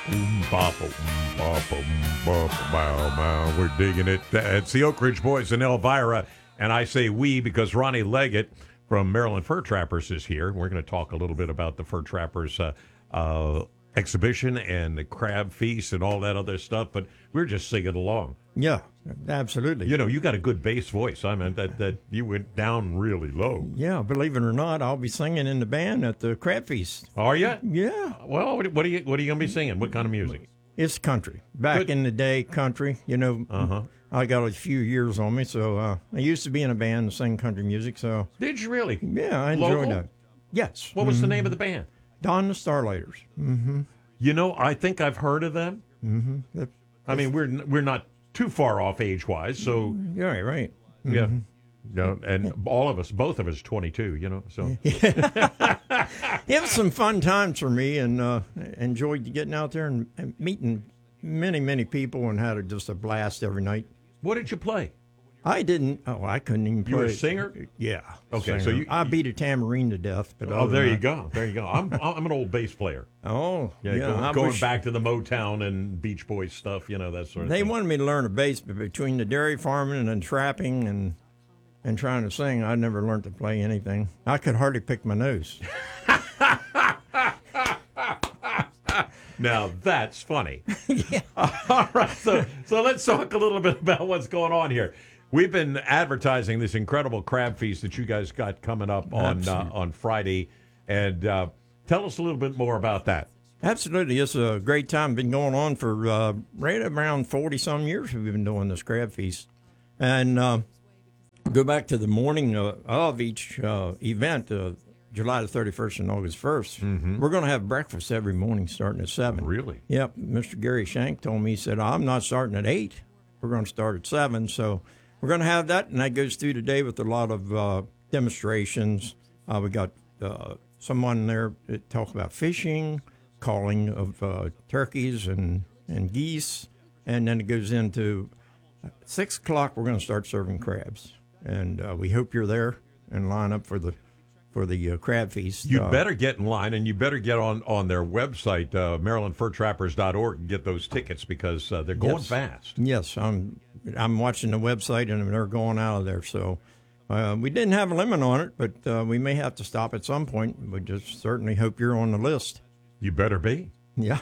We're digging it. It's the Oak Ridge Boys and Elvira, and I say we because Ronnie Leggett from Maryland Fur Trappers is here. We're going to talk a little bit about the Fur Trappers exhibition and the crab feast and all that other stuff, but we're just singing along. Yeah, absolutely. You know, you got a good bass voice. I mean, that you went down really low. Yeah, believe it or not, I'll be singing in the band at the crab feast. Are you? Yeah. Well, what are you going to be singing? What kind of music? It's country. Back Good. in the day, country. You know, I got a few years on me, so I used to be in a band and sing country music. So Did you really? yeah, I enjoyed Local? that. Yes. What was the name of the band? Don the Starlighters. You know, I think I've heard of them. That- I mean, we're not too far off age-wise, so Yeah, right. yeah. No, and both of us, 22. You know, so It was some fun times for me, and enjoyed getting out there and meeting many, many people, and had just a blast every night. what did you play? I didn't. Oh, I couldn't even play. You were a singer? Yeah. Okay, singer. so you- I beat a tambourine to death. But Oh, other there than you that- go. There you go. I'm an old bass player. Oh, yeah. I going wish- back to the Motown and Beach Boys stuff. You know, that sort of They thing. wanted me to learn a bass, but between the dairy farming and trapping and trying to sing, I never learned to play anything. I could hardly pick my nose. Now that's funny. All right, so let's talk a little bit about what's going on here. We've been advertising this incredible crab feast that you guys got coming up on Friday, and tell us a little bit more about that. Absolutely. It's a great time. Been going on for right around 40-some years we've been doing this crab feast. And go back to the morning of each event, July the 31st and August 1st. We're going to have breakfast every morning starting at 7. Really? Yep. Mr. Gary Shank told me, he said, I'm not starting at 8. We're going to start at 7. So we're going to have that, and that goes through today with a lot of demonstrations. We got someone there that talk about fishing, calling of turkeys and geese, and then it goes into 6 o'clock. We're going to start serving crabs, and we hope you're there and line up for the crab feast. You better get in line, and you better get on their website, MarylandFurTrappers.org, and get those tickets because they're going Yes. fast. Yes, I'm watching the website, and they're going out of there. So we didn't have a limit on it, but we may have to stop at some point. We just certainly hope you're on the list. You better be. Yeah.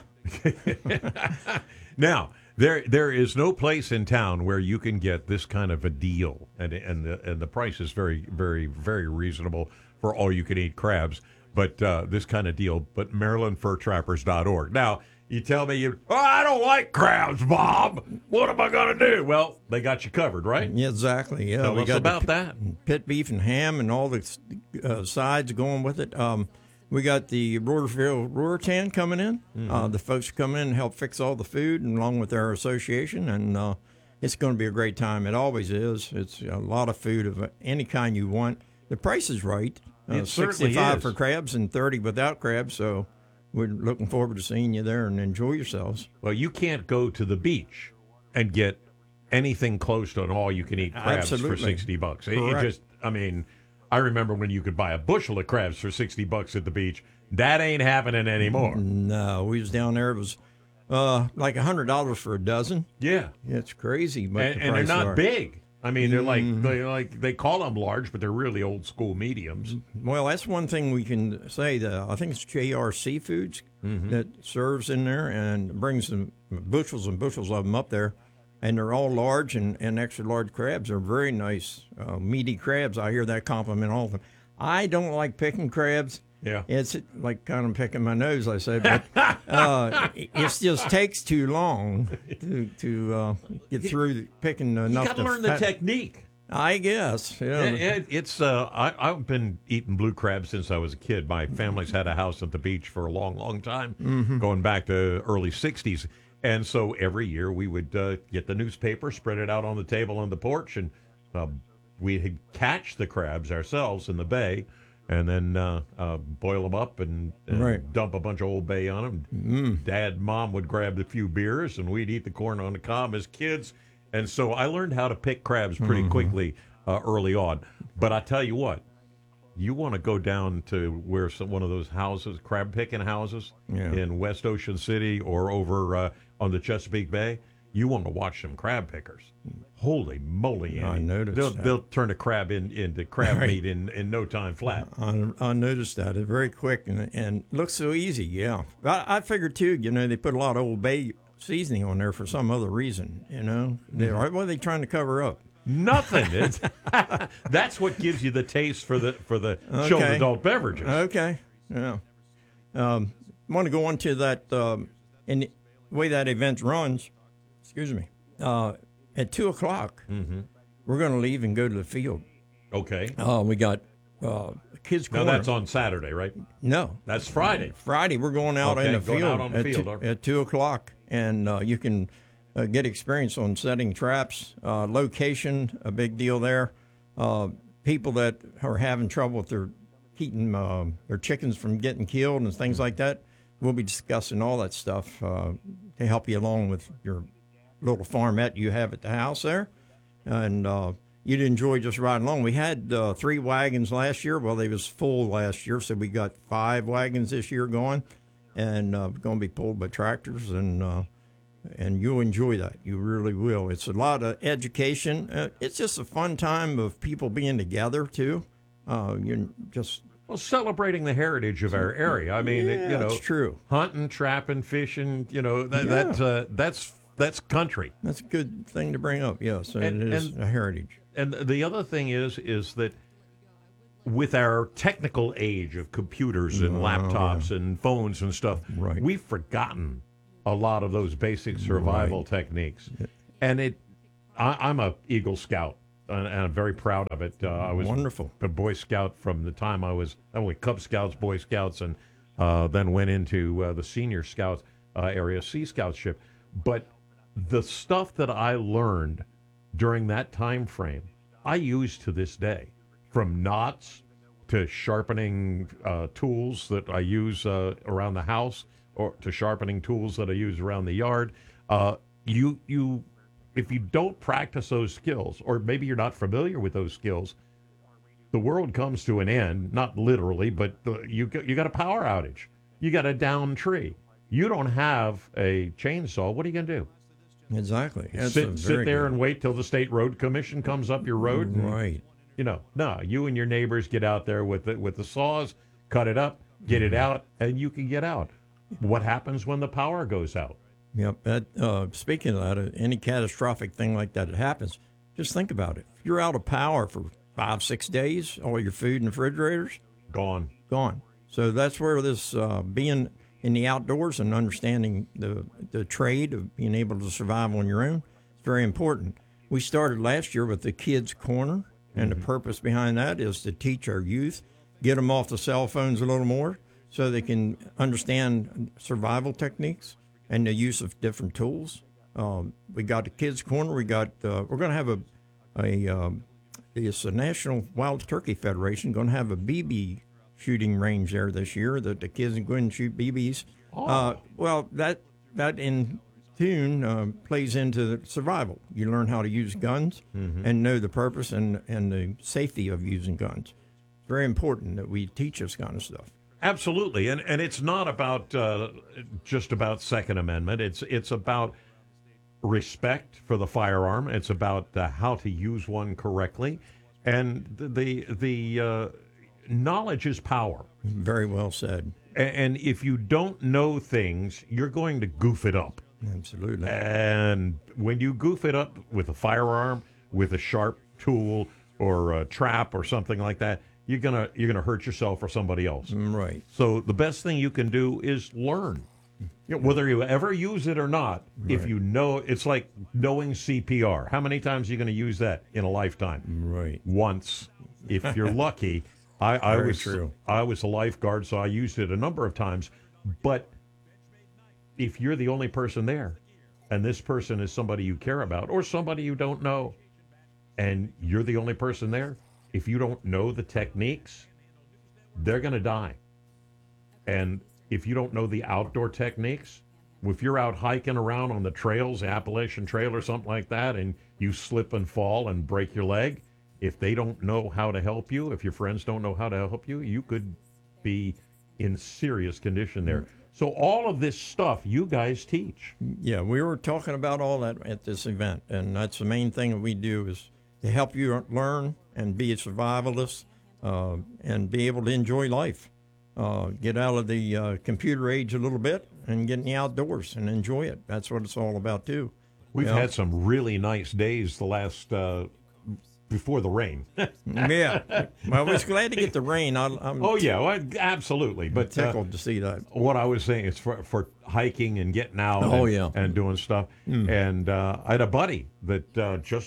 Now, there is no place in town where you can get this kind of a deal, and the price is very, very, very reasonable for all you can eat crabs. But this kind of deal, but MarylandFurTrappers.org. Now, you tell me I don't like crabs, Bob. What am I gonna do? Well, they got you covered, right? Yeah, exactly. Yeah, Tell we us got about the that. pit beef and ham and all the sides going with it. We got the Royersville Ruritan coming in. The folks come in and help fix all the food, and along with our association, and it's going to be a great time. It always is. It's a lot of food of any kind you want. The price is right. It certainly 65 is. for crabs and 30 without crabs. So we're looking forward to seeing you there and enjoy yourselves. Well, you can't go to the beach and get anything close to an all-you-can-eat crabs for Absolutely. $60. It Correct. just, I mean, I remember when you could buy a bushel of crabs for $60 at the beach. That ain't happening anymore. No, we was down there. It was like $100 for a dozen. Yeah, It's crazy. But and they're prices not are. big. I mean, they're they call them large, but they're really old school mediums. Well, that's one thing we can say. I think it's JR Seafoods that serves in there and brings them bushels and bushels of them up there. And they're all large and extra large crabs. They're very nice, meaty crabs. I hear that compliment all the time. I don't like picking crabs. Yeah. It's like kind of picking my nose, I said. But it just takes too long to get through picking enough. You got to learn the technique. I guess. Yeah. I've been eating blue crab since I was a kid. My family's had a house at the beach for a long, long time, going back to early 60s. And so every year we would get the newspaper, spread it out on the table on the porch, and we'd catch the crabs ourselves in the bay, and then boil them up and Right. dump a bunch of Old Bay on them. Dad, Mom would grab a few beers, and we'd eat the corn on the cob as kids. And so I learned how to pick crabs pretty quickly early on. But I tell you what, you want to go down to where one of those houses, crab picking houses Yeah. in West Ocean City or over on the Chesapeake Bay. You want to watch some crab pickers. Holy moly! I Andy. noticed they'll, that. they'll turn a crab into crab Right. meat in no time flat. I noticed that. It's very quick and looks so easy, yeah. I figured, too, they put a lot of Old Bay seasoning on there for some other reason, What are they trying to cover up? Nothing. That's what gives you the taste for the chilled Okay. adult beverages. Okay, yeah. I want to go on to that, and the way that event runs, excuse me, at 2 o'clock, we're going to leave and go to the field. Okay. We got kids' Now corner. that's on Saturday, right? No, That's Friday. Friday, we're going out Okay, in the going field, out on the field, okay. at 2 o'clock, and you can get experience on setting traps. Location, a big deal there. People that are having trouble with keeping their chickens from getting killed and things like that, we'll be discussing all that stuff to help you along with your little farmette you have at the house there. And you'd enjoy just riding along. We had 3 wagons last year. Well, they was full last year, so we got 5 wagons this year going, and going to be pulled by tractors, and you'll enjoy that. You really will. It's a lot of education. It's just a fun time of people being together too. Well, celebrating the heritage of our area. I mean, it's true. hunting, trapping, fishing. That's country. That's a good thing to bring up. Yes, And- it is and- a heritage. And the other thing is that with our technical age of computers and laptops and phones and stuff, Right. we've forgotten a lot of those basic survival techniques. And I'm a Eagle Scout, and I'm very proud of it. I was Wonderful. a Boy Scout from the time I went Cub Scouts, Boy Scouts, and then went into the Senior Scouts area, Sea Scoutship. But the stuff that I learned during that time frame, I use to this day, from knots to sharpening tools that I use around the house, or to sharpening tools that I use around the yard. If you don't practice those skills, or maybe you're not familiar with those skills, the world comes to an end. Not literally, but you got a power outage. You got a downed tree. You don't have a chainsaw. What are you going to do? Exactly. That's Sit there and wait till the state road commission comes up your road? And, Right. no. You and your neighbors get out there with the saws, cut it up, get it out, and you can get out. What happens when the power goes out? Yep. Speaking of that, any catastrophic thing like that happens, just think about it. If you're out of power for 5-6 days, all your food and refrigerators Gone. gone. So that's where this being in the outdoors and understanding the trade of being able to survive on your own is very important. We started last year with the Kids Corner, and the purpose behind that is to teach our youth, get them off the cell phones a little more so they can understand survival techniques and the use of different tools. We got the Kids Corner. We got we're going to have it's the National Wild Turkey Federation going to have a BB shooting range there this year that the kids can go and shoot BBs. Well, that in tune plays into the survival. You learn how to use guns and know the purpose and the safety of using guns. It's very important that we teach this kind of stuff. Absolutely, and it's not about just about Second Amendment. It's about respect for the firearm. It's about how to use one correctly, and the knowledge is power. Very well said. And if you don't know things, you're going to goof it up. Absolutely. And when you goof it up with a firearm, with a sharp tool, or a trap, or something like that, you're gonna hurt yourself or somebody else. Right. So the best thing you can do is learn. Whether you ever use it or not, if you know, it's like knowing CPR. How many times are you going to use that in a lifetime? Right. Once, if you're lucky. I Very was true. I was a lifeguard, so I used it a number of times. But if you're the only person there, and this person is somebody you care about, or somebody you don't know, and you're the only person there, if you don't know the techniques, they're going to die. And if you don't know the outdoor techniques, if you're out hiking around on the trails, Appalachian Trail or something like that, and you slip and fall and break your leg, if they don't know how to help you, if your friends don't know how to help you, you could be in serious condition there. So all of this stuff you guys teach. Yeah, we were talking about all that at this event, and that's the main thing that we do is to help you learn and be a survivalist and be able to enjoy life. Get out of the computer age a little bit and get in the outdoors and enjoy it. That's what it's all about, too. We've had some really nice days the last before the rain. Yeah. Well, I was glad to get the rain. I'm Oh yeah, well, absolutely. But tickled to see that. what I was saying is for hiking and getting out. Oh, and, yeah. and doing stuff. And I had a buddy that just,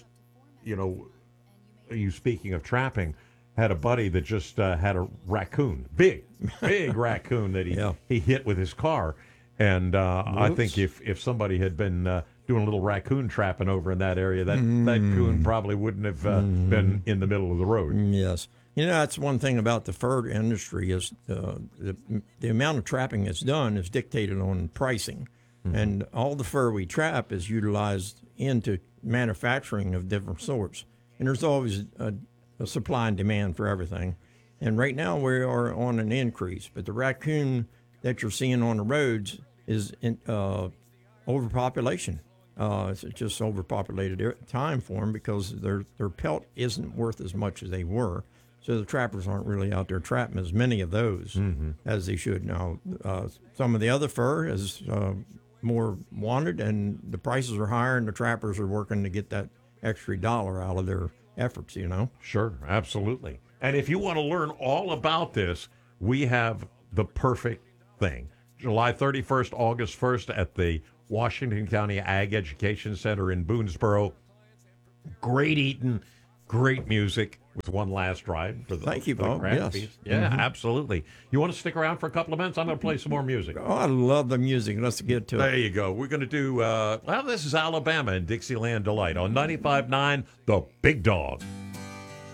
you speaking of trapping, had a buddy that just had a raccoon, big raccoon that Yeah. he hit with his car. And I think if somebody had been doing a little raccoon trapping over in that area, that coon probably wouldn't have been in the middle of the road. Yes. That's one thing about the fur industry is the amount of trapping that's done is dictated on pricing. And all the fur we trap is utilized into manufacturing of different sorts. And there's always a supply and demand for everything. And right now we are on an increase. But the raccoon that you're seeing on the roads is overpopulation. It's just overpopulated time for them because their pelt isn't worth as much as they were. So the trappers aren't really out there trapping as many of those as they should now. Some of the other fur is more wanted, and the prices are higher, and the trappers are working to get that extra dollar out of their efforts, Sure, absolutely. And if you want to learn all about this, we have the perfect thing. July 31st, August 1st at the Washington County Ag Education Center in Boonesboro. Great eating, great music with one last ride for the Thank you, the Bob. crab Yes. feast. Yeah, absolutely. You want to stick around for a couple of minutes? I'm going to play some more music. Oh, I love the music. Let's get to it. There you go. We're going to do, this is Alabama and Dixieland Delight on 95.9 The Big Dog.